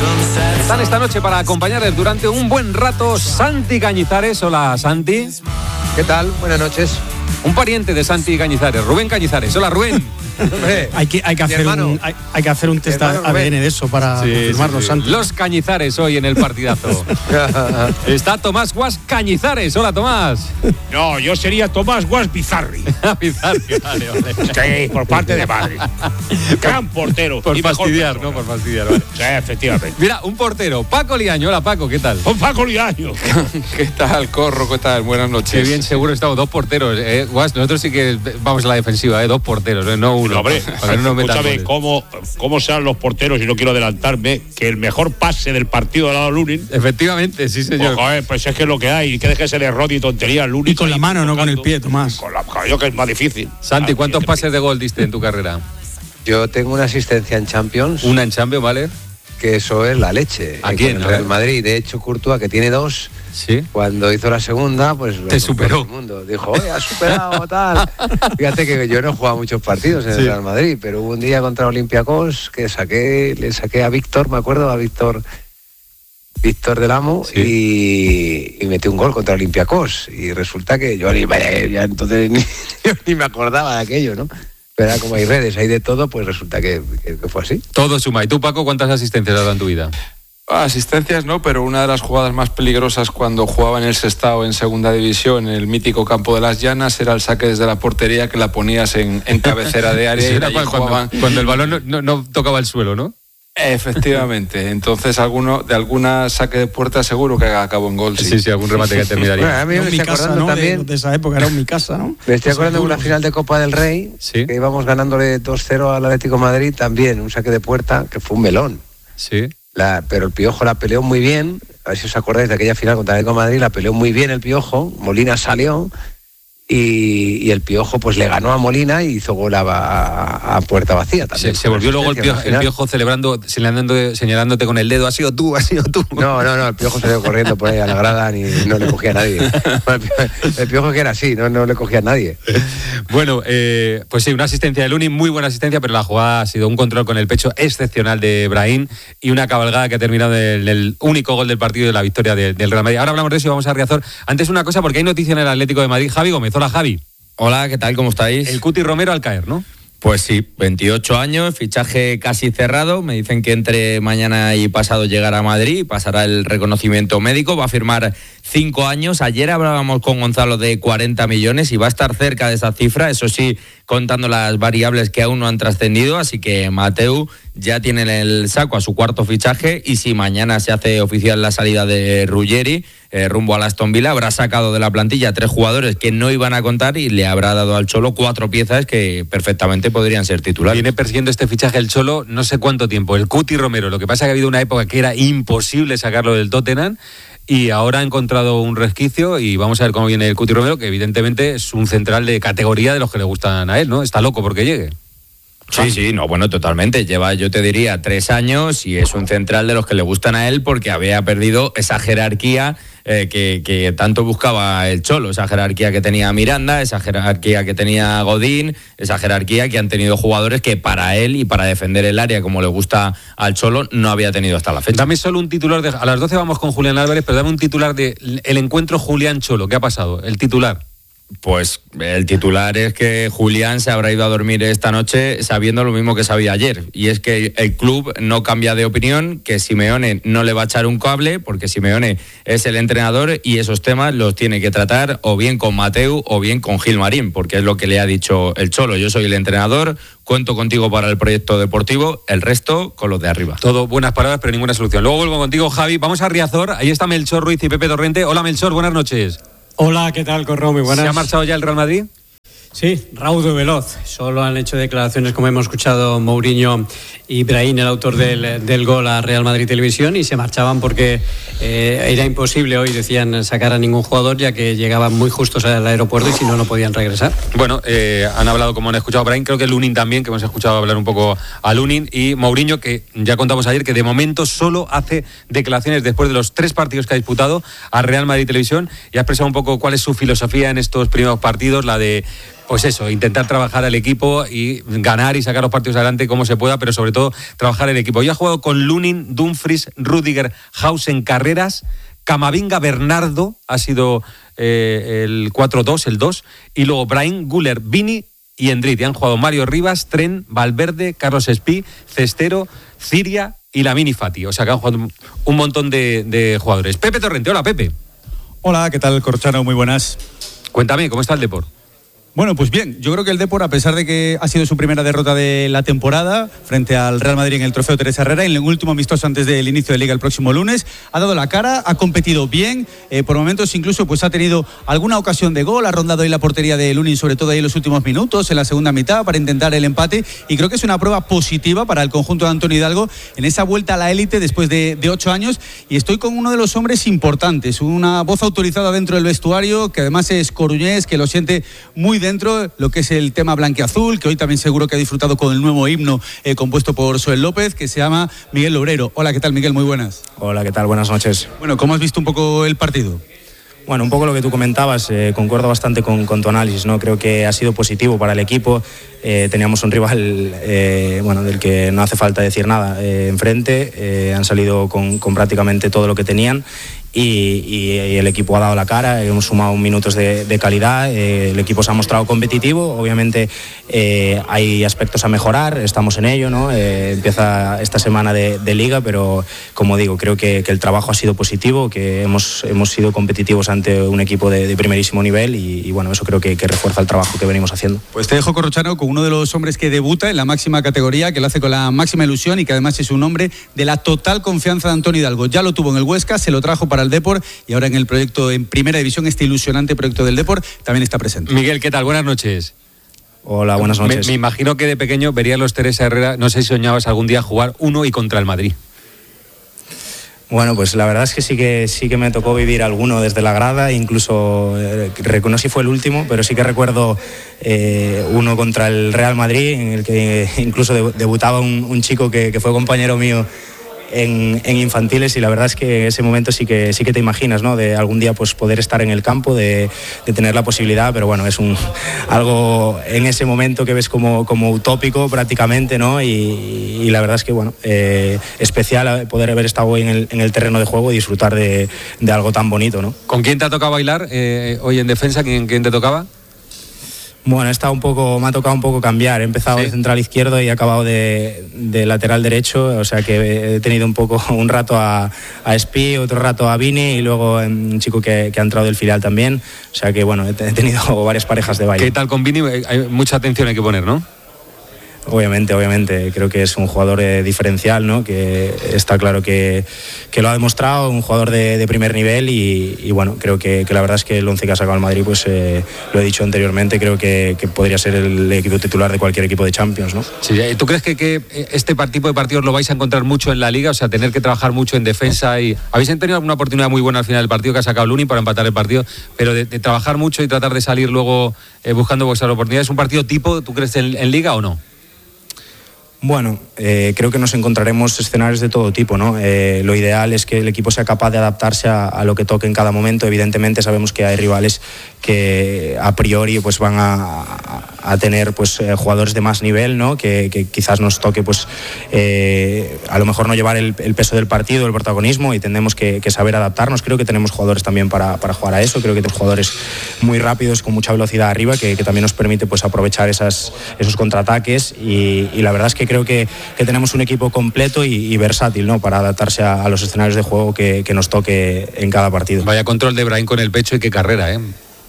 Están esta noche para acompañarles durante un buen rato Santi Cañizares. Hola, Santi. ¿Qué tal? Buenas noches. Un pariente de Santi Cañizares, Rubén Cañizares. Hola, Rubén. Hay que hacer un test ADN de eso para confirmarlo, Santi. Los Cañizares hoy en el partidazo. Está Tomás Guas Cañizares. Hola, Tomás. No, yo sería Tomás Guas Bizarri. Bizarri, vale. Sí, por parte de madre. Gran portero. Por fastidiar, ¿no? Por fastidiar, vale. Sí, efectivamente. Mira, un portero, Paco Liaño. Hola, Paco, ¿qué tal? Paco Liaño. ¿Qué tal, Corro? ¿Qué tal? Buenas noches. Qué bien, seguro estamos dos porteros. Guas, nosotros sí que vamos a la defensiva, dos porteros, no uno. No, hombre, escúchame cómo sean los porteros, y no quiero adelantarme, que el mejor pase del partido ha dado Lunin. Efectivamente, sí, señor. Pues es que es lo que hay, que dejes el error y tontería Lunin. Y con la mano, no con el pie, Tomás. Con la mano, que es más difícil. Santi, ¿cuántos pases de gol diste en tu carrera? Yo tengo una asistencia en Champions. Una en Champions, ¿vale? Que eso es la leche. ¿A quién? En el Real Madrid. De hecho, Courtois, que tiene 2, ¿sí? Cuando hizo la segunda, pues te superó. Todo el mundo dijo, oye, has superado, tal. Fíjate que yo no he jugado muchos partidos en el Real Madrid, pero hubo un día contra Olympiacos que le saqué a Víctor, me acuerdo, a Víctor del Amo, y metí un gol contra Olympiacos. Y resulta que yo entonces ni me acordaba de aquello, ¿no? Pero era como hay redes, hay de todo, pues resulta que fue así. Todo suma. ¿Y tú, Paco, cuántas asistencias has dado en tu vida? Asistencias no, pero una de las jugadas más peligrosas cuando jugaba en el Sestao en segunda división, en el mítico campo de las Llanas, era el saque desde la portería, que la ponías en cabecera de área. Era cuando el balón no tocaba el suelo, ¿no? Efectivamente, entonces de alguna saque de puerta seguro que acabó en gol. Sí, algún remate que terminaría. Bueno, a mí me estoy acordando también de esa época, era un mi casa, ¿no? Me estoy acordando de una final de Copa del Rey, que íbamos ganándole 2-0 al Atlético de Madrid, también un saque de puerta que fue un melón. Sí. Pero el Piojo la peleó muy bien, a ver si os acordáis de aquella final contra el Atlético de Madrid, la peleó muy bien el Piojo, Molina salió y el Piojo pues le ganó a Molina y hizo gol a puerta vacía también. Se volvió luego el Piojo celebrando, señalándote con el dedo, ha sido tú. No, el Piojo salió corriendo por ahí a la grada y no le cogía a nadie. El Piojo que era así, no le cogía a nadie. Bueno, pues sí, una asistencia de Lunin, muy buena asistencia, pero la jugada ha sido un control con el pecho excepcional de Brahim y una cabalgada que ha terminado en el único gol del partido de la victoria del Real Madrid. Ahora hablamos de eso y vamos a Riazor. Antes una cosa, porque hay noticia en el Atlético de Madrid. Javi Gómez. Hola, Javi. Hola, ¿qué tal? ¿Cómo estáis? El Cuti Romero al caer, ¿no? Pues sí, 28 años, fichaje casi cerrado. Me dicen que entre mañana y pasado llegará a Madrid, pasará el reconocimiento médico, va a firmar 5 años. Ayer hablábamos con Gonzalo de 40 millones y va a estar cerca de esa cifra, eso sí, contando las variables que aún no han trascendido. Así que Mateu ya tiene en el saco a su cuarto fichaje, y si mañana se hace oficial la salida de Ruggeri rumbo a Aston Villa, habrá sacado de la plantilla 3 jugadores que no iban a contar y le habrá dado al Cholo 4 piezas que perfectamente podrían ser titulares. Viene persiguiendo este fichaje el Cholo no sé cuánto tiempo, el Cuti Romero. Lo que pasa es que ha habido una época que era imposible sacarlo del Tottenham y ahora ha encontrado un resquicio, y vamos a ver cómo viene el Cuti Romero, que evidentemente es un central de categoría de los que le gustan a él, ¿no? Está loco porque llegue. Sí, no, bueno, totalmente. Lleva, yo te diría, 3 años y es un central de los que le gustan a él, porque había perdido esa jerarquía que tanto buscaba el Cholo, esa jerarquía que tenía Miranda, esa jerarquía que tenía Godín, esa jerarquía que han tenido jugadores que para él y para defender el área como le gusta al Cholo no había tenido hasta la fecha. Dame solo un titular, a las 12 vamos con Julián Álvarez, pero dame un titular de el encuentro Julián-Cholo. ¿Qué ha pasado? El titular. Pues el titular es que Julián se habrá ido a dormir esta noche sabiendo lo mismo que sabía ayer, y es que el club no cambia de opinión, que Simeone no le va a echar un cable, porque Simeone es el entrenador y esos temas los tiene que tratar o bien con Mateu o bien con Gilmarín, porque es lo que le ha dicho el Cholo: yo soy el entrenador, cuento contigo para el proyecto deportivo, el resto con los de arriba. Todo buenas palabras, pero ninguna solución. Luego vuelvo contigo, Javi. Vamos a Riazor, ahí está Melchor Ruiz y Pepe Torrente. Hola, Melchor, buenas noches. Hola, ¿qué tal, Corro? Muy buenas. ¿Se ha marchado ya el Real Madrid? Sí, raudo y veloz. Solo han hecho declaraciones, como hemos escuchado, Mourinho y Brahim, el autor del gol a Real Madrid Televisión, y se marchaban porque era imposible hoy, decían, sacar a ningún jugador, ya que llegaban muy justos al aeropuerto y si no, no podían regresar. Bueno, han hablado, como han escuchado a Brahim, creo que Lunin también, que hemos escuchado hablar un poco a Lunin, y Mourinho, que ya contamos ayer que de momento solo hace declaraciones después de los 3 partidos que ha disputado a Real Madrid Televisión, y ha expresado un poco cuál es su filosofía en estos primeros partidos, la de pues eso, intentar trabajar al equipo y ganar y sacar los partidos adelante como se pueda, pero sobre todo trabajar el equipo. Hoy ha jugado con Lunin, Dumfries, Rudiger, Hausen, Carreras, Camavinga, Bernardo, ha sido el 4-2, el 2, y luego Brahim, Güler, Vini y Endrit. Y han jugado Mario Rivas, Tren, Valverde, Carlos Espí, Cestero, Ciria y Lamine Fati. O sea que han jugado un montón de jugadores. Pepe Torrente, hola Pepe. Hola, ¿qué tal, Corchano? Muy buenas. Cuéntame, ¿cómo está el Depor? Bueno, pues bien, yo creo que el Depor, a pesar de que ha sido su primera derrota de la temporada frente al Real Madrid en el Trofeo Teresa Herrera, en el último amistoso antes del inicio de Liga el próximo lunes, ha dado la cara, ha competido bien, por momentos incluso pues ha tenido alguna ocasión de gol, ha rondado ahí la portería de Lunin, sobre todo ahí en los últimos minutos, en la segunda mitad, para intentar el empate, y creo que es una prueba positiva para el conjunto de Antonio Hidalgo en esa vuelta a la élite después de 8 años, y estoy con uno de los hombres importantes, una voz autorizada dentro del vestuario, que además es coruñés, que lo siente muy dentro, lo que es el tema blanquiazul, que hoy también seguro que ha disfrutado con el nuevo himno compuesto por Soel López, que se llama Miguel Lobrero. Hola, ¿qué tal, Miguel? Muy buenas. Hola, ¿qué tal? Buenas noches. Bueno, ¿cómo has visto un poco el partido? Bueno, un poco lo que tú comentabas, concuerdo bastante con tu análisis, ¿no? Creo que ha sido positivo para el equipo. Teníamos un rival del que no hace falta decir nada enfrente, han salido con prácticamente todo lo que tenían. Y el equipo ha dado la cara, hemos sumado minutos de calidad, el equipo se ha mostrado competitivo, obviamente hay aspectos a mejorar, estamos en ello, ¿no? Empieza esta semana de Liga, pero como digo, creo que el trabajo ha sido positivo, que hemos sido competitivos ante un equipo de primerísimo nivel y bueno, eso creo que refuerza el trabajo que venimos haciendo. Pues te dejo, Corrochano, con uno de los hombres que debuta en la máxima categoría, que lo hace con la máxima ilusión y que además es un hombre de la total confianza de Antonio Hidalgo. Ya lo tuvo en el Huesca, se lo trajo para el Depor y ahora en el proyecto en Primera División, este ilusionante proyecto del Depor, también está presente. Miguel, ¿qué tal? Buenas noches. Hola, buenas noches. Me imagino que de pequeño verías los Teresa Herrera, no sé si soñabas algún día jugar uno y contra el Madrid. Bueno, pues la verdad es que sí que me tocó vivir alguno desde la grada, incluso no sé si fue el último, pero sí que recuerdo uno contra el Real Madrid, en el que incluso debutaba un chico que fue compañero mío en infantiles, y la verdad es que en ese momento sí que te imaginas, ¿no? De algún día pues poder estar en el campo, de tener la posibilidad, pero bueno, es algo en ese momento que ves como utópico prácticamente, ¿no? Y la verdad es que bueno, especial poder haber estado hoy en el terreno de juego y disfrutar de algo tan bonito, ¿no? ¿Con quién te ha tocado bailar hoy en defensa? ¿Quién te tocaba? Bueno, me ha tocado un poco cambiar. He empezado de central izquierdo y he acabado de lateral derecho, o sea que he tenido un rato a Espí, otro rato a Vini y luego un chico que ha entrado del filial también. O sea que bueno, he tenido varias parejas de baile. ¿Qué tal con Vini? Hay mucha atención hay que poner, ¿no? Obviamente, creo que es un jugador diferencial, ¿no? Que está claro que lo ha demostrado, un jugador de primer nivel y bueno, creo que la verdad es que el 11 que ha sacado el Madrid, pues lo he dicho anteriormente, creo que podría ser el equipo titular de cualquier equipo de Champions, ¿no? Sí, ¿tú crees que este tipo de partidos lo vais a encontrar mucho en la Liga? O sea, tener que trabajar mucho en defensa y... Habéis tenido alguna oportunidad muy buena al final del partido que ha sacado Lunin para empatar el partido, pero de trabajar mucho y tratar de salir luego buscando vuestras oportunidades. ¿Es un partido tipo, tú crees, en Liga o no? Bueno, creo que nos encontraremos escenarios de todo tipo, ¿no? Lo ideal es que el equipo sea capaz de adaptarse a lo que toque en cada momento. Evidentemente sabemos que hay rivales que a priori pues van a tener pues jugadores de más nivel, ¿no? Que quizás nos toque pues a lo mejor no llevar el peso del partido, el protagonismo, y tendremos que saber adaptarnos. Creo que tenemos jugadores también para jugar a eso. Creo que tenemos jugadores muy rápidos, con mucha velocidad arriba, que también nos permite pues aprovechar esos contraataques y la verdad es que creo que tenemos un equipo completo y versátil, ¿no? Para adaptarse a los escenarios de juego que nos toque en cada partido. Vaya control de Brahim con el pecho y qué carrera, ¿eh?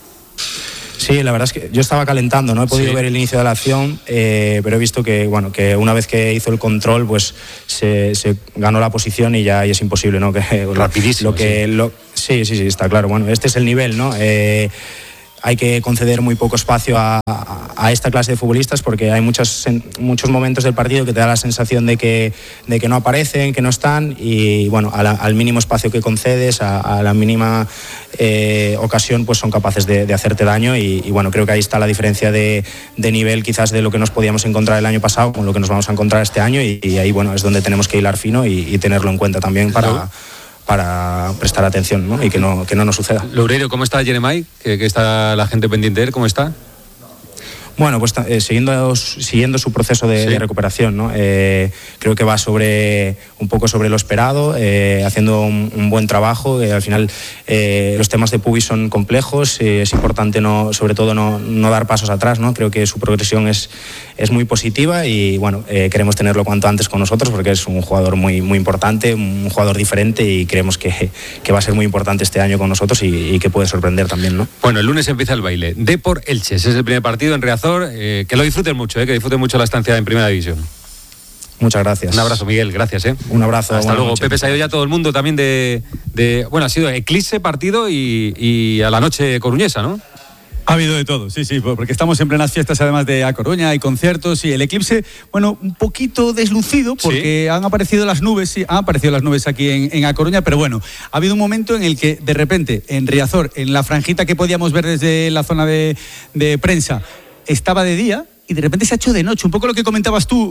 Sí, la verdad es que yo estaba calentando, no he podido ver el inicio de la acción, pero he visto que una vez que hizo el control, pues se ganó la posición y ya es imposible, ¿no? Rapidísimo. Sí, está claro. Bueno, este es el nivel, ¿no? Hay que conceder muy poco espacio a esta clase de futbolistas porque hay muchos momentos del partido que te da la sensación de que no aparecen, que no están y bueno, al mínimo espacio que concedes, a la mínima ocasión, pues son capaces de hacerte daño y bueno, creo que ahí está la diferencia de nivel quizás de lo que nos podíamos encontrar el año pasado con lo que nos vamos a encontrar este año y ahí bueno, es donde tenemos que hilar fino y tenerlo en cuenta también para prestar atención, ¿no? Y que no nos suceda. Lourero, ¿cómo está Jeremai? Que está la gente pendiente de él, ¿cómo está? Bueno, pues siguiendo su proceso de recuperación, ¿no? Creo que va un poco sobre lo esperado, haciendo un buen trabajo. Al final los temas de pubis son complejos, es importante sobre todo no dar pasos atrás, ¿no? Creo que su progresión es muy positiva y bueno, queremos tenerlo cuanto antes con nosotros porque es un jugador muy, muy importante, un jugador diferente y creemos que va a ser muy importante este año con nosotros y que puede sorprender también, ¿no? Bueno, el lunes empieza el baile. Depor Elche, ese es el primer partido en Riazor. Que lo disfruten mucho, que disfruten mucho la estancia en Primera División. Muchas gracias. Un abrazo, Miguel, gracias. Un abrazo. Hasta luego. Noche. Pepe, se ha ido ya todo el mundo también bueno, ha sido eclipse partido y a la noche coruñesa, ¿no? Ha habido de todo, sí, porque estamos en plenas fiestas además de A Coruña, hay conciertos y el eclipse, bueno, un poquito deslucido porque han aparecido las nubes aquí en A Coruña, pero bueno, ha habido un momento en el que de repente en Riazor, en la franjita que podíamos ver desde la zona de prensa, estaba de día y de repente se ha hecho de noche, un poco lo que comentabas tú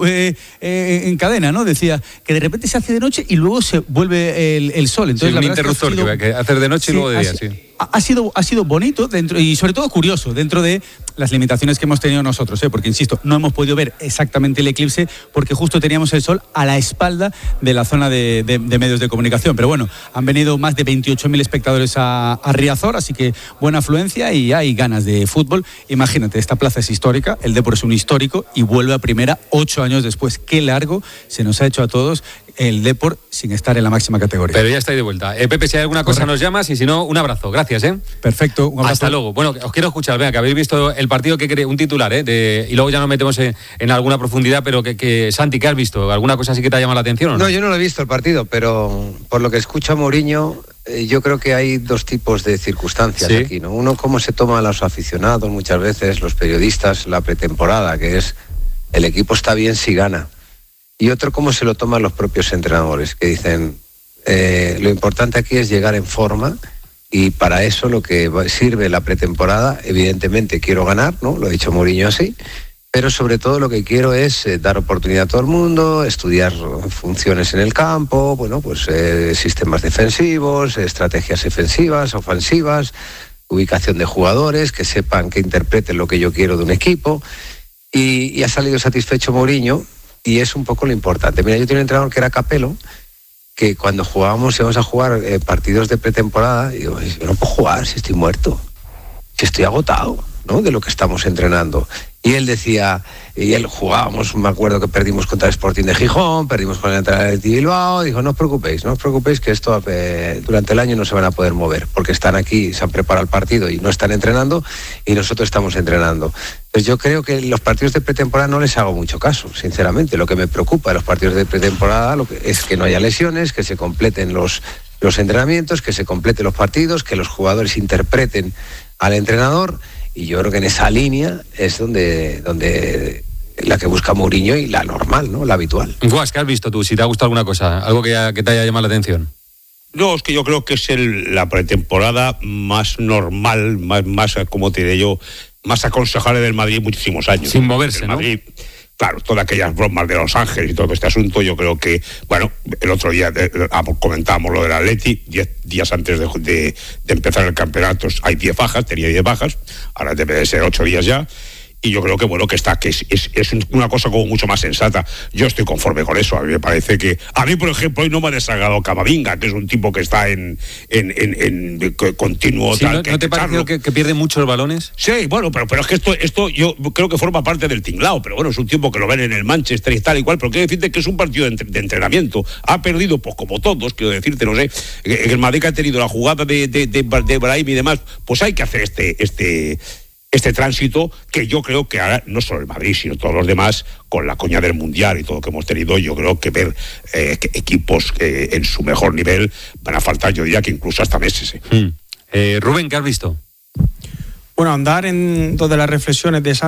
en cadena, ¿no? Decía que de repente se hace de noche y luego se vuelve el sol. Entonces, un interruptor que hacer de noche y luego de día, sí. Ha sido bonito dentro y sobre todo curioso dentro de las limitaciones que hemos tenido nosotros, porque insisto, no hemos podido ver exactamente el eclipse porque justo teníamos el sol a la espalda de la zona de medios de comunicación, pero bueno, han venido más de 28.000 espectadores a Riazor, así que buena afluencia y hay ganas de fútbol. Imagínate, esta plaza es histórica, el Depor es un histórico y vuelve a primera 8 años después. Qué largo se nos ha hecho a todos el Depor sin estar en la máxima categoría. Pero ya estáis de vuelta. Pepe, si hay alguna cosa nos llamas y si no, un abrazo. Gracias, Perfecto, un abrazo. Hasta luego. Bueno, os quiero escuchar, venga, que habéis visto el partido, un titular, y luego ya nos metemos en alguna profundidad, pero que Santi, ¿qué has visto? ¿Alguna cosa así que te ha llamado la atención o no? No, yo no lo he visto el partido, pero por lo que escucho a Mourinho, yo creo que hay dos tipos de circunstancias aquí, ¿no? Uno, cómo se toman los aficionados, muchas veces los periodistas, la pretemporada, que es el equipo está bien si gana. Y otro, cómo se lo toman los propios entrenadores, que dicen, lo importante aquí es llegar en forma y para eso lo que sirve la pretemporada, evidentemente quiero ganar, ¿no? Lo ha dicho Mourinho así, pero sobre todo lo que quiero es dar oportunidad a todo el mundo, estudiar funciones en el campo, bueno, pues sistemas defensivos, estrategias defensivas, ofensivas, ubicación de jugadores, que sepan, que interpreten lo que yo quiero de un equipo y ha salido satisfecho Mourinho. Y es un poco lo importante. Mira, yo tenía un entrenador que era Capello, que cuando íbamos a jugar partidos de pretemporada, y digo, yo no puedo jugar si estoy muerto, si estoy agotado, ¿no? De lo que estamos entrenando. Y él decía, y él jugábamos, me acuerdo que perdimos contra el Sporting de Gijón, perdimos con el Athletic de Bilbao, dijo, no os preocupéis que esto durante el año no se van a poder mover, porque están aquí, se han preparado el partido y no están entrenando, y nosotros estamos entrenando. Pues yo creo que los partidos de pretemporada no les hago mucho caso, sinceramente. Lo que me preocupa de los partidos de pretemporada es que no haya lesiones, que se completen los entrenamientos, que se completen los partidos, que los jugadores interpreten al entrenador. Y yo creo que en esa línea es donde la que busca Mourinho y la normal, ¿no? La habitual. Guas, ¿qué has visto tú? Si te ha gustado alguna cosa, algo que te haya llamado la atención. No, es que yo creo que es la pretemporada más normal, más como te diré yo, más aconsejable del Madrid en muchísimos años. Sin moverse, el Madrid, ¿no? Claro, todas aquellas bromas de Los Ángeles y todo este asunto, yo creo que, bueno, el otro día comentábamos lo del Atleti, 10 días antes de empezar el campeonato, hay 10 bajas, tenía 10 bajas, ahora debe de ser 8 días ya. Y yo creo que bueno, que es una cosa como mucho más sensata. Yo estoy conforme con eso. A mí me parece que, a mí por ejemplo hoy no me ha desagradado Camavinga, que es un tipo que está en continuo. Sí, tal, ¿no te parece que pierde muchos balones? Sí, bueno, pero es que esto yo creo que forma parte del tinglao, pero bueno, es un tiempo que lo ven en el Manchester y tal y cual, pero quiero decirte que es un partido de entrenamiento. Ha perdido, pues como todos, quiero decirte, no sé, el Madrid ha tenido la jugada de Brahim y demás, pues hay que hacer este tránsito que yo creo que ahora, no solo el Madrid, sino todos los demás, con la coña del Mundial y todo lo que hemos tenido, yo creo que ver que equipos en su mejor nivel van a faltar, yo diría que incluso hasta meses. Rubén, ¿qué has visto? Bueno, andar en todas las reflexiones de